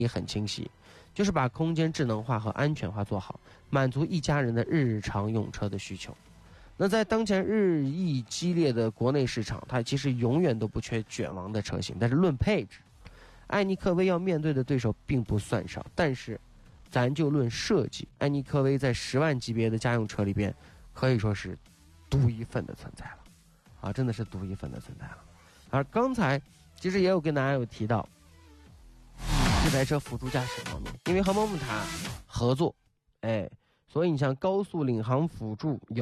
也很清晰，就是把空间智能化和安全化做好，满足一家人的日常用车的需求。那在当前日益激烈的国内市场，它其实永远都不缺卷王的车型，但是论配置，艾尼科威要面对的对手并不算少。但是咱就论设计，艾尼科威在10万级别的家用车里边可以说是独一份的存在了啊，真的是独一份的存在了。而刚才其实也有跟大家有提到这台车辅助驾驶方面，因为和某某塔合作，所以你像高速领航辅助有